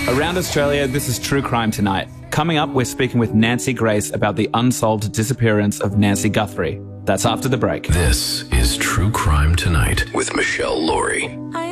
Around Australia, this is True Crime Tonight. Coming up, we're speaking with Nancy Grace about the unsolved disappearance of Nancy Guthrie. That's after the break. This is True Crime Tonight with Michelle Laurie.